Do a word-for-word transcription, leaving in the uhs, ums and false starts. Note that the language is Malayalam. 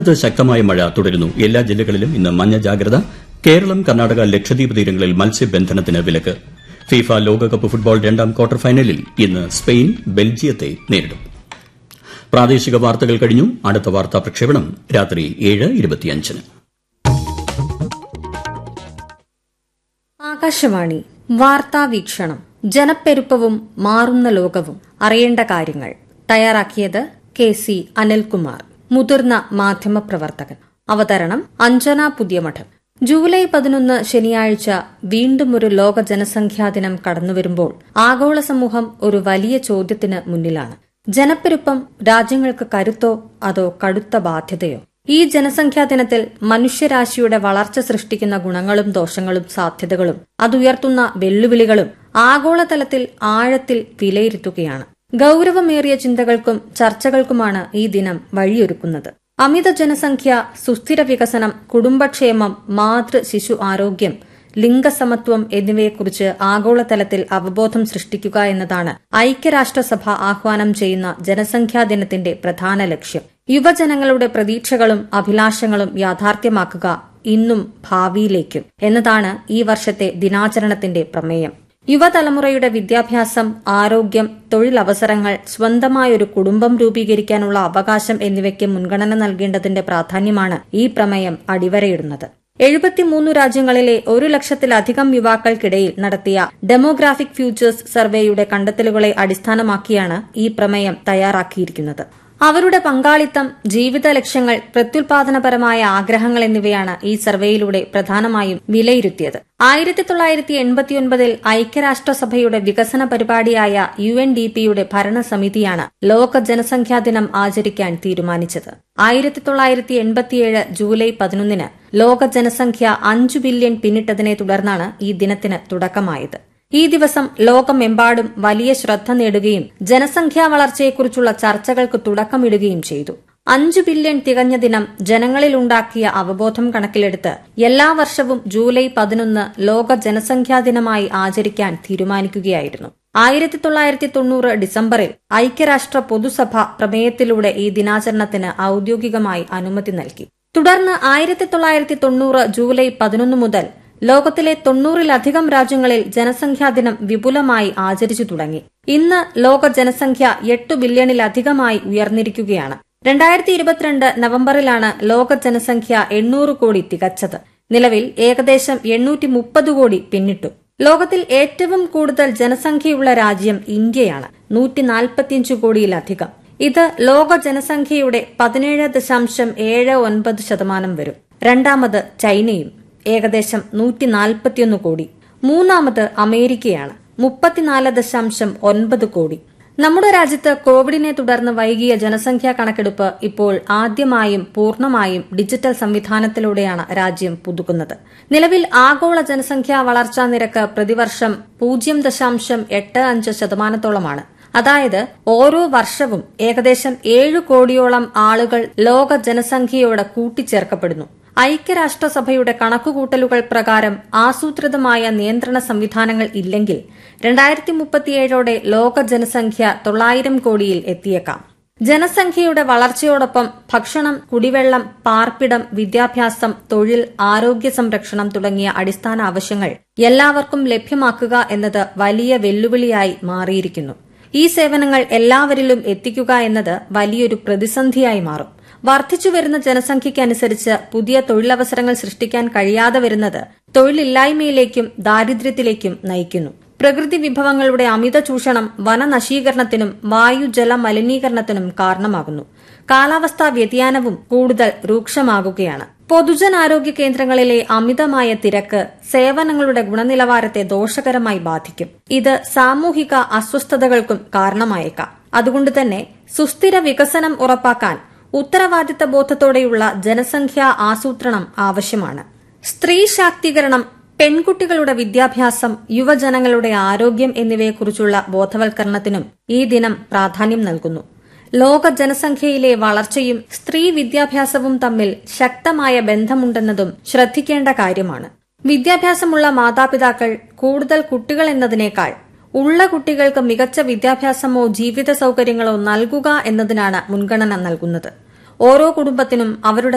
സംസ്ഥാനത്ത് ശക്തമായ മഴ തുടരുന്നു. എല്ലാ ജില്ലകളിലും ഇന്ന് മഞ്ഞ ജാഗ്രത. കേരളം, കർണാടക, ലക്ഷദ്വീപ് തീരങ്ങളിൽ മത്സ്യബന്ധനത്തിന് വിലക്ക്. ഫിഫ ലോകകപ്പ് ഫുട്ബോൾ രണ്ടാം ക്വാർട്ടർ ഫൈനലിൽ ഇന്ന് സ്പെയിൻ ബെൽജിയത്തെ നേരിടും. പ്രാദേശിക വാർത്തകൾ കഴിഞ്ഞു. അടുത്ത വാർത്താ പ്രക്ഷേപണം രാത്രി ഏഴ് ഇരുപത്തിയഞ്ചിന്. ആകാശവാണി വാർത്താ വീക്ഷണം. ജനപ്പെരുപ്പവും മാറുന്ന ലോകവും അറിയേണ്ട കാര്യങ്ങൾ. തയ്യാറാക്കിയത് കെ സി അനിൽകുമാർ, മുതിർന്ന മാധ്യമപ്രവർത്തകൻ. അവതരണം അഞ്ജന പുതിയമഠം. ജൂലൈ പതിനൊന്ന് ശനിയാഴ്ച വീണ്ടും ഒരു ലോക ജനസംഖ്യാ ദിനം കടന്നുവരുമ്പോൾ ആഗോള സമൂഹം ഒരു വലിയ ചോദ്യത്തിന് മുന്നിലാണ്. ജനപ്പെരുപ്പം രാജ്യങ്ങൾക്ക് കരുത്തോ അതോ കടുത്ത ബാധ്യതയോ? ഈ ജനസംഖ്യാ ദിനത്തിൽ മനുഷ്യരാശിയുടെ വളർച്ച സൃഷ്ടിക്കുന്ന ഗുണങ്ങളും ദോഷങ്ങളും സാധ്യതകളും അതുയർത്തുന്ന വെല്ലുവിളികളും ആഗോളതലത്തിൽ ആഴത്തിൽ വിലയിരുത്തുകയാണ്. ഗൌരവമേറിയ ചിന്തകൾക്കും ചർച്ചകൾക്കുമാണ് ഈ ദിനം വഴിയൊരുക്കുന്നത്. അമിത ജനസംഖ്യ, സുസ്ഥിര വികസനം, കുടുംബക്ഷേമം, മാതൃ ശിശു ആരോഗ്യം, ലിംഗസമത്വം എന്നിവയെക്കുറിച്ച് ആഗോളതലത്തിൽ അവബോധം സൃഷ്ടിക്കുക എന്നതാണ് ഐക്യരാഷ്ട്രസഭ ആഹ്വാനം ചെയ്യുന്ന ജനസംഖ്യാ ദിനത്തിന്റെ പ്രധാന ലക്ഷ്യം. യുവജനങ്ങളുടെ പ്രതീക്ഷകളും അഭിലാഷങ്ങളും യാഥാർത്ഥ്യമാക്കുക ഇന്നും ഭാവിയിലേക്കും എന്നതാണ് ഈ വർഷത്തെ ദിനാചരണത്തിന്റെ പ്രമേയം. യുവതലമുറയുടെ വിദ്യാഭ്യാസം, ആരോഗ്യം, തൊഴിലവസരങ്ങൾ, സ്വന്തമായൊരു കുടുംബം രൂപീകരിക്കാനുള്ള അവകാശം എന്നിവയ്ക്ക് മുൻഗണന നൽകേണ്ടതിന്റെ പ്രാധാന്യമാണ് ഈ പ്രമേയം അടിവരയിടുന്നത്. എഴുപത്തിമൂന്ന് രാജ്യങ്ങളിലെ ഒരു ലക്ഷത്തിലധികം യുവാക്കൾക്കിടയിൽ നടത്തിയ ഡെമോഗ്രാഫിക് ഫ്യൂച്ചേഴ്സ് സർവേയുടെ കണ്ടെത്തലുകളെ അടിസ്ഥാനമാക്കിയാണ് ഈ പ്രമേയം തയ്യാറാക്കിയിരിക്കുന്നത്. അവരുടെ പങ്കാളിത്തം, ജീവിത ലക്ഷ്യങ്ങൾ, പ്രത്യുൽപാദനപരമായ ആഗ്രഹങ്ങൾ എന്നിവയാണ് ഈ സർവേയിലൂടെ പ്രധാനമായും വിലയിരുത്തിയത്. ആയിരത്തി തൊള്ളായിരത്തി എൺപത്തിയൊൻപതിൽ ഐക്യരാഷ്ട്രസഭയുടെ വികസന പരിപാടിയായ യു എൻ ഡി പിയുടെ ഭരണസമിതിയാണ് ലോക ജനസംഖ്യാ ദിനം ആചരിക്കാൻ തീരുമാനിച്ചത്. ആയിരത്തി തൊള്ളായിരത്തി എൺപത്തിയേഴ് ജൂലൈ പതിനൊന്നിന് ലോക ജനസംഖ്യ അഞ്ചു ബില്യൺ പിന്നിട്ടതിനെ തുടർന്നാണ് ഈ ദിനത്തിന് തുടക്കമായത്. ഈ ദിവസം ലോകമെമ്പാടും വലിയ ശ്രദ്ധ നേടുകയും ജനസംഖ്യാ വളർച്ചയെക്കുറിച്ചുള്ള ചർച്ചകൾക്ക് തുടക്കമിടുകയും ചെയ്തു. അഞ്ചു ബില്യൺ തികഞ്ഞ ദിനം ജനങ്ങളിലുണ്ടാക്കിയ അവബോധം കണക്കിലെടുത്ത് എല്ലാ വർഷവും ജൂലൈ പതിനൊന്ന് ലോക ജനസംഖ്യാ ദിനമായി ആചരിക്കാൻ തീരുമാനിക്കുകയായിരുന്നു. ആയിരത്തി തൊള്ളായിരത്തി തൊണ്ണൂറ് ഡിസംബറിൽ ഐക്യരാഷ്ട്ര പൊതുസഭ പ്രമേയത്തിലൂടെ ഈ ദിനാചരണത്തിന് ഔദ്യോഗികമായി അനുമതി നൽകി. തുടർന്ന് ആയിരത്തി തൊള്ളായിരത്തി തൊണ്ണൂറ് ജൂലൈ പതിനൊന്ന് മുതൽ ലോകത്തിലെ തൊണ്ണൂറിലധികം രാജ്യങ്ങളിൽ ജനസംഖ്യാ ദിനം വിപുലമായി ആചരിച്ചു തുടങ്ങി. ഇന്ന് ലോക ജനസംഖ്യ എട്ട് ബില്യണിലധികമായി ഉയർന്നിരിക്കുകയാണ്. രണ്ടായിരത്തി ഇരുപത്തിരണ്ട് നവംബറിലാണ് ലോക ജനസംഖ്യ എണ്ണൂറ് കോടി തികച്ചത്. നിലവിൽ ഏകദേശം എണ്ണൂറ്റി മുപ്പത് കോടി പിന്നിട്ടു. ലോകത്തിൽ ഏറ്റവും കൂടുതൽ ജനസംഖ്യയുള്ള രാജ്യം ഇന്ത്യയാണ്, നൂറ്റി നാൽപ്പത്തിയഞ്ച് കോടിയിലധികം. ഇത് ലോക ജനസംഖ്യയുടെ പതിനേഴ് ദശാംശം ഏഴ് ഒൻപത് ശതമാനം വരും. രണ്ടാമത് ചൈനയും ഏകദേശം നൂറ്റി നാൽപ്പത്തിയൊന്ന് കോടി. മൂന്നാമത് അമേരിക്കയാണ്, മുപ്പത്തിനാല് ദശാംശം ഒൻപത് കോടി. നമ്മുടെ രാജ്യത്ത് കോവിഡിനെ തുടർന്ന് വൈകിയ ജനസംഖ്യാ കണക്കെടുപ്പ് ഇപ്പോൾ ആദ്യമായും പൂർണ്ണമായും ഡിജിറ്റൽ സംവിധാനത്തിലൂടെയാണ് രാജ്യം പുതുക്കുന്നത്. നിലവിൽ ആഗോള ജനസംഖ്യാ വളർച്ചാ നിരക്ക് പ്രതിവർഷം പൂജ്യം ദശാംശം എട്ട് അഞ്ച് ശതമാനത്തോളമാണ്. അതായത് ഓരോ വർഷവും ഏകദേശം ഏഴ് കോടിയോളം ആളുകൾ ലോക ജനസംഖ്യയോട് കൂട്ടിച്ചേർക്കപ്പെടുന്നു. ഐക്യരാഷ്ട്രസഭയുടെ കണക്കുകൂട്ടലുകൾ പ്രകാരം ആസൂത്രിതമായ നിയന്ത്രണ സംവിധാനങ്ങൾ ഇല്ലെങ്കിൽ രണ്ടായിരത്തി മുപ്പത്തിയേഴോടെ ലോക ജനസംഖ്യ തൊള്ളായിരം കോടിയിൽ എത്തിയേക്കാം. ജനസംഖ്യയുടെ വളർച്ചയോടൊപ്പം ഭക്ഷണം, കുടിവെള്ളം, പാർപ്പിടം, വിദ്യാഭ്യാസം, തൊഴിൽ, ആരോഗ്യ സംരക്ഷണം തുടങ്ങിയ അടിസ്ഥാന ആവശ്യങ്ങൾ എല്ലാവർക്കും ലഭ്യമാക്കുക എന്നത് വലിയ വെല്ലുവിളിയായി മാറിയിരിക്കുന്നു. ഈ സേവനങ്ങൾ എല്ലാവരിലും എത്തിക്കുക എന്നത് വലിയൊരു പ്രതിസന്ധിയായി മാറും. വർദ്ധിച്ചുവരുന്ന ജനസംഖ്യയ്ക്കനുസരിച്ച് പുതിയ തൊഴിലവസരങ്ങൾ സൃഷ്ടിക്കാൻ കഴിയാതെ വരുന്നത് തൊഴിലില്ലായ്മയിലേക്കും ദാരിദ്ര്യത്തിലേക്കും നയിക്കുന്നു. പ്രകൃതി വിഭവങ്ങളുടെ അമിത ചൂഷണം വനനശീകരണത്തിനും വായു ജല മലിനീകരണത്തിനും കാരണമാകുന്നു. കാലാവസ്ഥാ വ്യതിയാനവും കൂടുതൽ രൂക്ഷമാകുകയാണ്. പൊതുജനാരോഗ്യ കേന്ദ്രങ്ങളിലെ അമിതമായ തിരക്ക് സേവനങ്ങളുടെ ഗുണനിലവാരത്തെ ദോഷകരമായി ബാധിക്കും. ഇത് സാമൂഹിക അസ്വസ്ഥതകൾക്കും കാരണമായേക്കാം. അതുകൊണ്ടുതന്നെ സുസ്ഥിര വികസനം ഉറപ്പാക്കാൻ ഉത്തരവാദിത്ത ബോധത്തോടെയുള്ള ജനസംഖ്യാ ആസൂത്രണം ആവശ്യമാണ്. സ്ത്രീ ശാക്തീകരണം, പെൺകുട്ടികളുടെ വിദ്യാഭ്യാസം, യുവജനങ്ങളുടെ ആരോഗ്യം എന്നിവയെക്കുറിച്ചുള്ള ബോധവൽക്കരണത്തിനും ഈ ദിനം പ്രാധാന്യം നൽകുന്നു. ലോക ജനസംഖ്യയിലെ വളർച്ചയും സ്ത്രീ വിദ്യാഭ്യാസവും തമ്മിൽ ശക്തമായ ബന്ധമുണ്ടെന്നതും ശ്രദ്ധിക്കേണ്ട കാര്യമാണ്. വിദ്യാഭ്യാസമുള്ള മാതാപിതാക്കൾ കൂടുതൽ കുട്ടികൾ എന്നതിനേക്കാൾ ഉള്ള കുട്ടികൾക്ക് മികച്ച വിദ്യാഭ്യാസമോ ജീവിത സൌകര്യങ്ങളോ നൽകുക എന്നതിനാണ് മുൻഗണന നൽകുന്നത്. ഓരോ കുടുംബത്തിനും അവരുടെ